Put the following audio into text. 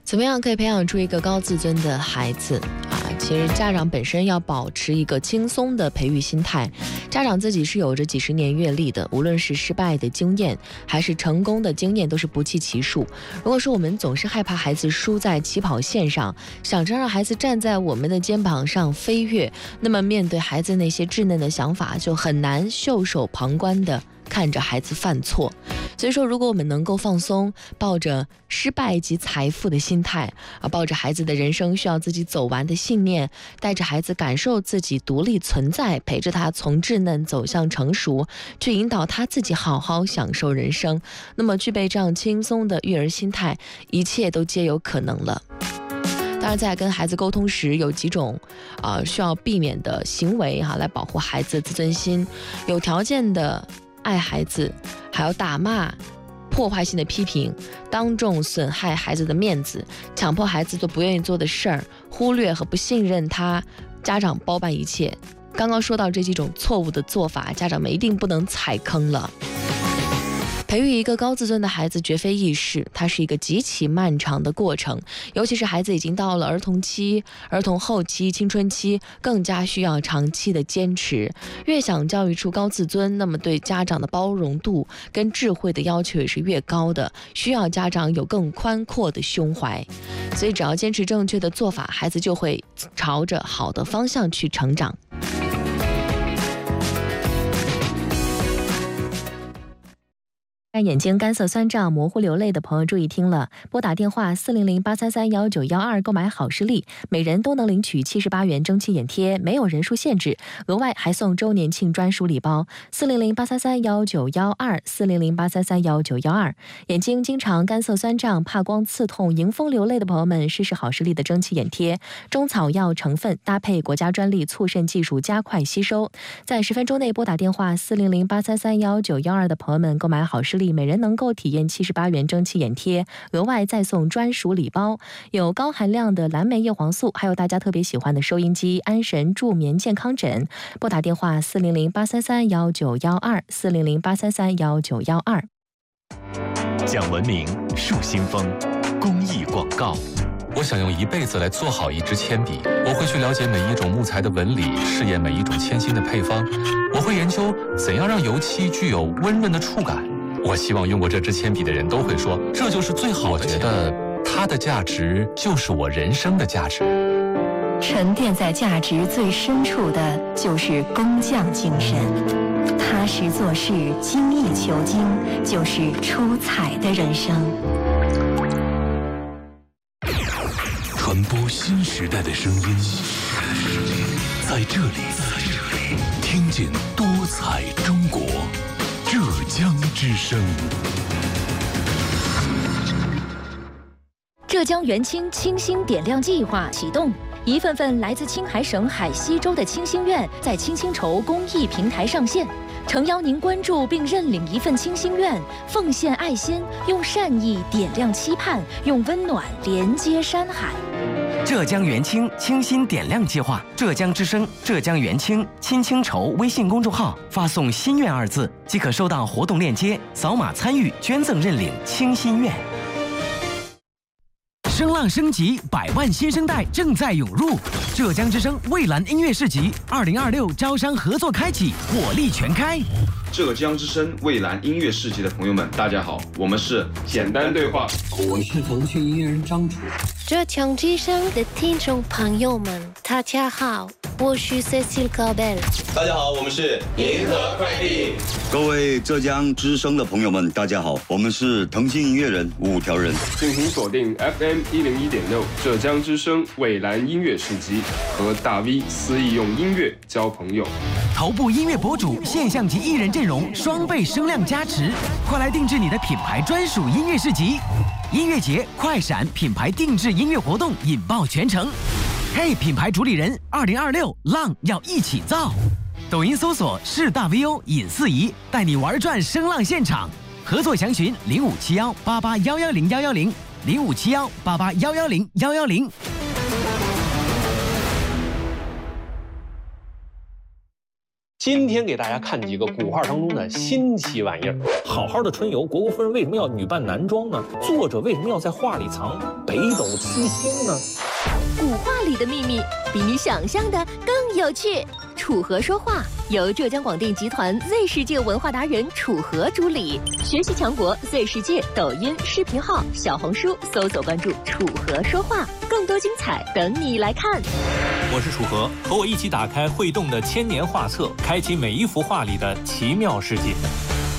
怎么样可以培养出一个高自尊的孩子啊？其实家长本身要保持一个轻松的培育心态。家长自己是有着几十年阅历的，无论是失败的经验还是成功的经验，都是不计其数。如果说我们总是害怕孩子输在起跑线上，想着让孩子站在我们的肩膀上飞跃，那么面对孩子那些稚嫩的想法，就很难袖手旁观的看着孩子犯错。所以说，如果我们能够放松，抱着失败即财富的心态啊，抱着孩子的人生需要自己走完的信念，带着孩子感受自己独立存在，陪着他从稚嫩走向成熟，去引导他自己好好享受人生，那么具备这样轻松的育儿心态，一切都皆有可能了。当然，在跟孩子沟通时，有几种需要避免的行为来保护孩子的自尊心。有条件的爱孩子，还有打骂、破坏性的批评，当众损害孩子的面子，强迫孩子做不愿意做的事儿，忽略和不信任他，家长包办一切。刚刚说到这几种错误的做法，家长们一定不能踩坑了。培育一个高自尊的孩子绝非易事，它是一个极其漫长的过程，尤其是孩子已经到了儿童期、儿童后期、青春期，更加需要长期的坚持。越想教育出高自尊，那么对家长的包容度跟智慧的要求也是越高的，需要家长有更宽阔的胸怀。所以只要坚持正确的做法，孩子就会朝着好的方向去成长。眼睛干涩酸胀模糊流泪的朋友注意听了，拨打电话400-833-1912购买好视力，每人都能领取78元蒸汽眼贴，没有人数限制，额外还送周年庆专属礼包。400-833-1912，400-833-1912。眼睛经常干涩酸胀、怕光刺痛、迎风流泪的朋友们，试试好视力的蒸汽眼贴，中草药成分搭配国家专利促渗技术，加快吸收。在10分钟内拨打电话400-833-1912的朋友们购买好视力，每人能够体验78元蒸汽眼贴，额外再送专属礼包，有高含量的蓝莓叶黄素，还有大家特别喜欢的收音机、安神助眠健康枕。拨打电话400-833-1912，400-833-1912。 讲文明树新风，公益广告。 我想用一辈子来做好一支铅笔，我会去了解每一种木材的纹理，试验每一种铅芯的配方，我会研究怎样让油漆具有温润的触感。我希望用过这支铅笔的人都会说，这就是最好的铅笔。我觉得它的价值就是我人生的价值。 沉淀在价值最深处的就是工匠精神，踏实做事，精益求精，就是出彩的人生。 传播新时代的声音，在这里听见多彩中国，浙江之声。 浙江元清清新点亮计划启动，一份份来自青海省海西州的清心愿在青青筹公益平台上线，诚邀您关注并认领一份清心愿，奉献爱心，用善意点亮期盼，用温暖连接山海。 浙江元清清新点亮计划，浙江之声、浙江元清青青筹微信公众号发送“心愿”2字，即可收到活动链接，扫码参与捐赠认领清心愿。声浪升级，100万新生代正在涌入。浙江之声蔚蓝音乐市集2026招商合作开启，火力全开。 浙江之声蔚蓝音乐市集的朋友们，大家好，我们是简单对话， 我是腾讯音乐人张楚。 浙江之声的听众朋友们，大家好，我是 Cecil Cabel。 大家好，我们是银河快递。 各位浙江之声的朋友们，大家好，我们是腾讯音乐人5条人。 敬请锁定 FM 101.6浙江之声蔚蓝音乐市集，和大 V 肆意用音乐交朋友。 头部音乐博主、现象级艺人阵容双倍声量加持，快来定制你的品牌专属音乐市集。音乐节快闪品牌定制音乐活动引爆全城。嘿，品牌主理人，2026浪要一起造。抖音搜索是大 VO 尹四仪，带你玩转声浪现场。合作详询0571881101057188110110。 今天给大家看几个古画当中的新奇玩意儿。 好好的春游，虢国夫人为什么要女扮男装呢？作者为什么要在画里藏北斗七星呢？ 古画里的秘密比你想象的更有趣。楚河说话由浙江广电集团 Z 世界文化达人楚河主理，学习强国 Z 世界抖音视频号、小红书搜索关注楚河说话，更多精彩等你来看。 我是楚河，和我一起打开会动的千年画册，开启每一幅画里的奇妙世界。